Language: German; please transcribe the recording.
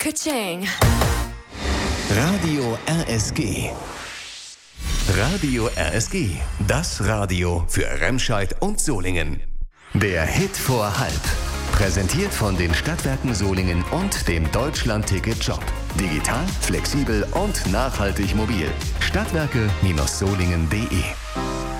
Ka-ching. Radio RSG. Radio RSG, das Radio für Remscheid und Solingen. Der Hit vor halb. Präsentiert von den Stadtwerken Solingen und dem Deutschland-Ticket-Shop. Digital, flexibel und nachhaltig mobil. Stadtwerke-solingen.de